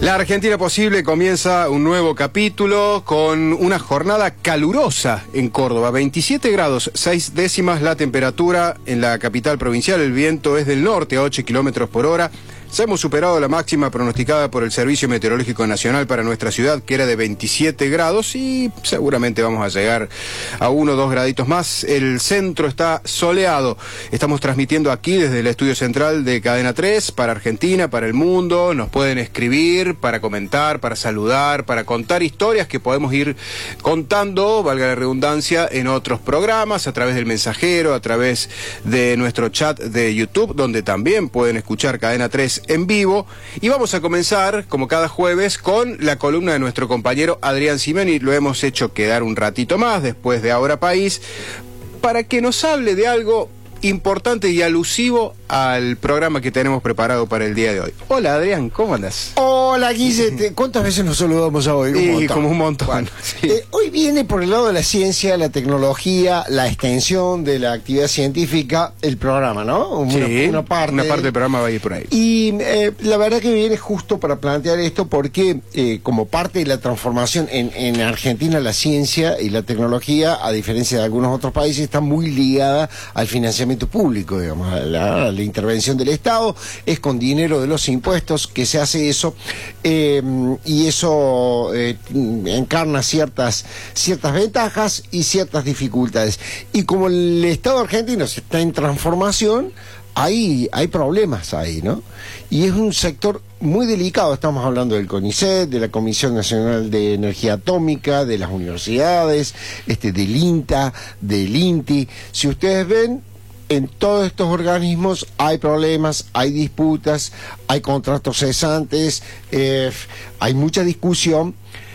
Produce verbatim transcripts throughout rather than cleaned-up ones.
La Argentina Posible comienza un nuevo capítulo con una jornada calurosa en Córdoba. veintisiete grados, seis décimas la temperatura en la capital provincial. El viento es del norte a ocho kilómetros por hora. Ya hemos superado la máxima pronosticada por el Servicio Meteorológico Nacional para nuestra ciudad, que era de veintisiete grados, y seguramente vamos a llegar a uno o dos graditos más. El centro está soleado. Estamos transmitiendo aquí desde el estudio central de Cadena tres para Argentina, para el mundo. Nos pueden escribir para comentar, para saludar, para contar historias que podemos ir contando, valga la redundancia, en otros programas, a través del mensajero, a través de nuestro chat de YouTube, donde también pueden escuchar Cadena tres en vivo. Y vamos a comenzar, como cada jueves, con la columna de nuestro compañero Adrián Simeni. Lo hemos hecho quedar un ratito más después de Ahora País, para que nos hable de algo importante y alusivo al programa que tenemos preparado para el día de hoy. Hola Adrián, ¿cómo andas? Hola Guille, ¿cuántas veces nos saludamos hoy? Un Sí, montón. como un montón. Bueno, sí. eh, hoy viene por el lado de la ciencia, la tecnología, la extensión de la actividad científica, el programa, ¿no? Una, Sí, una parte, una parte del programa va a ir por ahí. Y eh, la verdad que viene justo para plantear esto porque eh, como parte de la transformación en, en Argentina, la ciencia y la tecnología, a diferencia de algunos otros países, está muy ligada al financiamiento público, digamos, a la, a la intervención del Estado. Es con dinero de los impuestos que se hace eso, eh, y eso eh, encarna ciertas, ciertas ventajas y ciertas dificultades. Y como el Estado argentino está en transformación, Hay, hay problemas ahí, ¿no? Y es un sector muy delicado. Estamos hablando del CONICET, de la Comisión Nacional de Energía Atómica, de las universidades, este, del INTA, del INTI. Si ustedes ven, en todos estos organismos hay problemas, hay disputas, hay contratos cesantes, eh, hay mucha discusión.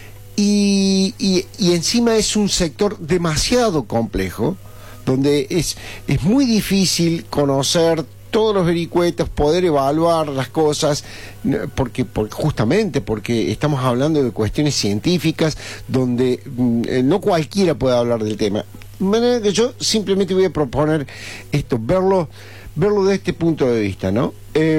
Y, y, y encima es un sector demasiado complejo, donde es, es muy difícil conocer todos los vericuetos, poder evaluar las cosas, porque, porque justamente porque estamos hablando de cuestiones científicas donde eh, no cualquiera puede hablar del tema. De manera que yo simplemente voy a proponer esto, verlo, verlo de este punto de vista, ¿no? Eh,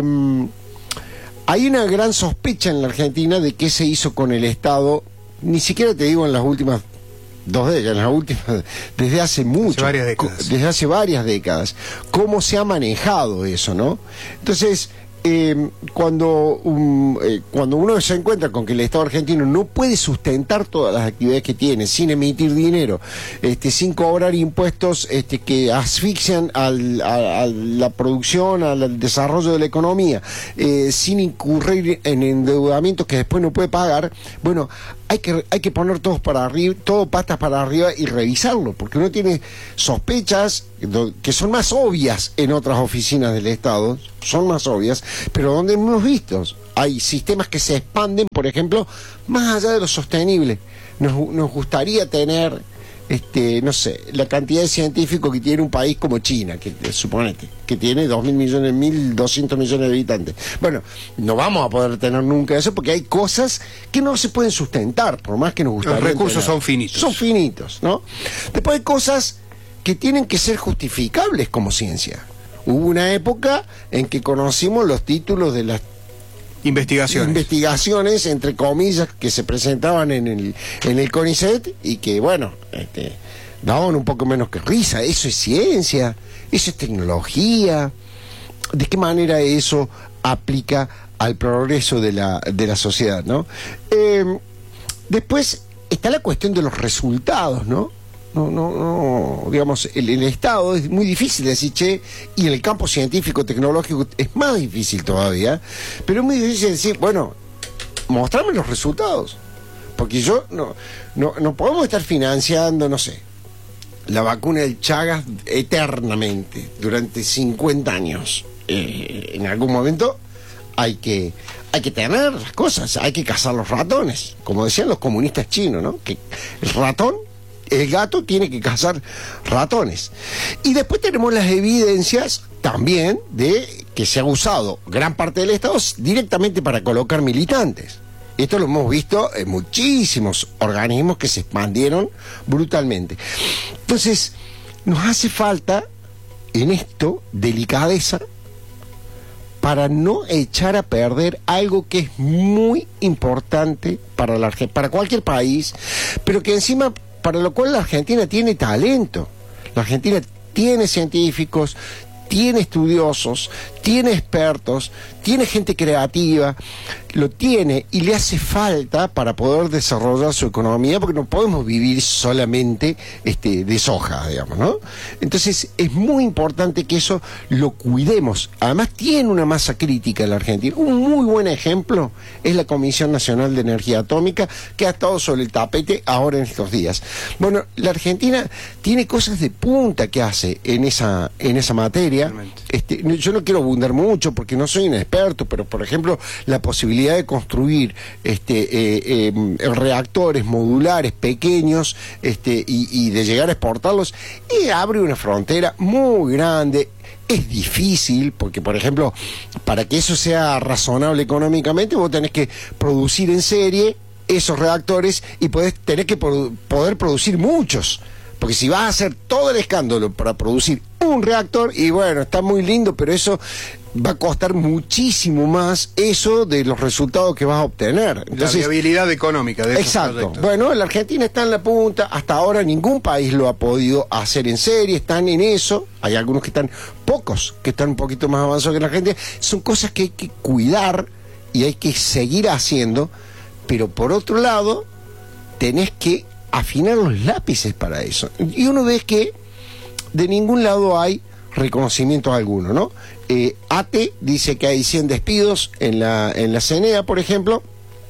hay una gran sospecha en la Argentina de qué se hizo con el Estado, ni siquiera te digo en las últimas dos décadas, las últimas, desde hace mucho, hace varias décadas. desde hace varias décadas, cómo se ha manejado eso, ¿no? Entonces, eh, cuando, um, eh, cuando uno se encuentra con que el Estado argentino no puede sustentar todas las actividades que tiene, sin emitir dinero, este, sin cobrar impuestos este, que asfixian al, a, a la producción, al desarrollo de la economía, eh, sin incurrir en endeudamientos que después no puede pagar, bueno, hay que, hay que poner todos para arriba, todo patas para arriba y revisarlo, porque uno tiene sospechas que son más obvias en otras oficinas del Estado, son más obvias, pero donde hemos visto, hay sistemas que se expanden, por ejemplo, más allá de lo sostenible. Nos, nos gustaría tener, este, no sé, la cantidad de científicos que tiene un país como China, que suponete, que tiene dos mil millones, mil doscientos millones de habitantes. Bueno, no vamos a poder tener nunca eso porque hay cosas que no se pueden sustentar, por más que nos gustaría. Los recursos tener. son finitos. Son finitos, ¿no? Después hay cosas que tienen que ser justificables como ciencia. Hubo una época en que conocimos los títulos de las Investigaciones. investigaciones, entre comillas, que se presentaban en el, en el CONICET y que, bueno, este, daban un poco menos que risa. Eso es ciencia, eso es tecnología. ¿De qué manera eso aplica al progreso de la, de la sociedad, ¿no? Eh, después está la cuestión de los resultados, ¿no? No, no, no, digamos, el, el Estado es muy difícil decir, che, y en el campo científico, tecnológico es más difícil todavía, pero es muy difícil decir, bueno, mostrame los resultados, porque yo no, no, no podemos estar financiando, no sé, la vacuna del Chagas eternamente, durante cincuenta años. Eh, en algún momento hay que, hay que tener las cosas, hay que cazar los ratones, como decían los comunistas chinos, ¿no? Que el ratón, el gato tiene que cazar ratones. Y después tenemos las evidencias también de que se ha usado gran parte del Estado directamente para colocar militantes. Esto lo hemos visto en muchísimos organismos que se expandieron brutalmente. Entonces, nos hace falta en esto delicadeza para no echar a perder algo que es muy importante para, la, para cualquier país, pero que encima, para lo cual la Argentina tiene talento. La Argentina tiene científicos, tiene estudiosos, tiene expertos, tiene gente creativa, lo tiene y le hace falta para poder desarrollar su economía, porque no podemos vivir solamente este, de soja, digamos, ¿no? Entonces es muy importante que eso lo cuidemos. Además tiene una masa crítica en la Argentina. Un muy buen ejemplo es la Comisión Nacional de Energía Atómica, que ha estado sobre el tapete ahora en estos días. Bueno, la Argentina tiene cosas de punta que hace en esa, en esa materia. Este, yo no quiero abundar mucho porque no soy un experto, pero por ejemplo la posibilidad de construir este, eh, eh, reactores modulares pequeños este, y, y de llegar a exportarlos, y abre una frontera muy grande. Es difícil porque, por ejemplo, para que eso sea razonable económicamente, vos tenés que producir en serie esos reactores y podés, tenés que produ- poder producir muchos. Porque si vas a hacer todo el escándalo para producir un reactor, y bueno, está muy lindo, pero eso va a costar muchísimo más eso de los resultados que vas a obtener. Entonces, la viabilidad económica de esos exacto. proyectos. Bueno, la Argentina está en la punta, hasta ahora ningún país lo ha podido hacer en serie, están en eso, hay algunos que están, pocos, que están un poquito más avanzados que la Argentina. Son cosas que hay que cuidar y hay que seguir haciendo, pero por otro lado, tenés que afinar los lápices para eso. Y uno ve que de ningún lado hay reconocimiento alguno, ¿no? Eh, A T E dice que hay cien despidos en la, en la C N E A, por ejemplo,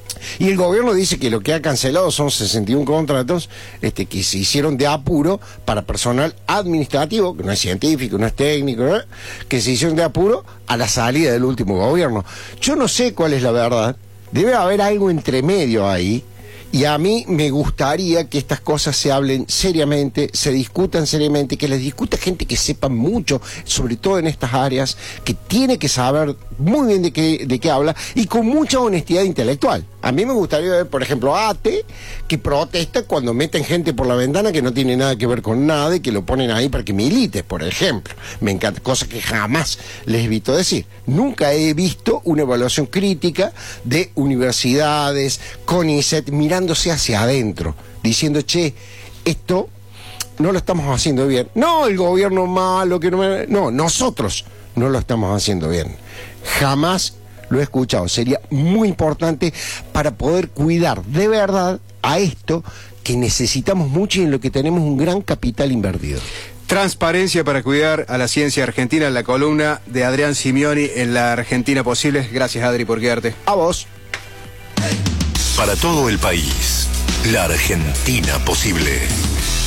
y el gobierno dice que lo que ha cancelado son sesenta y uno contratos este, que se hicieron de apuro para personal administrativo, que no es científico, no es técnico, ¿no? Que se hicieron de apuro a la salida del último gobierno. Yo no sé cuál es la verdad, debe haber algo entre medio ahí. Y a mí me gustaría que estas cosas se hablen seriamente, se discutan seriamente, que les discuta gente que sepa mucho, sobre todo en estas áreas, que tiene que saber muy bien de qué, de qué habla y con mucha honestidad intelectual. A mí me gustaría ver, por ejemplo, a ATE, que protesta cuando meten gente por la ventana que no tiene nada que ver con nada y que lo ponen ahí para que milite, por ejemplo. Me encanta, cosa que jamás les evito decir. Nunca he visto una evaluación crítica de universidades, CONICET, mirándose hacia adentro, diciendo, che, esto no lo estamos haciendo bien. No el gobierno malo, que no me... No, nosotros no lo estamos haciendo bien. Jamás lo he escuchado. Sería muy importante para poder cuidar de verdad a esto que necesitamos mucho y en lo que tenemos un gran capital invertido. Transparencia para cuidar a la ciencia argentina, en la columna de Adrián Simioni en La Argentina Posible. Gracias, Adri, por quedarte. A vos. Para todo el país, La Argentina Posible.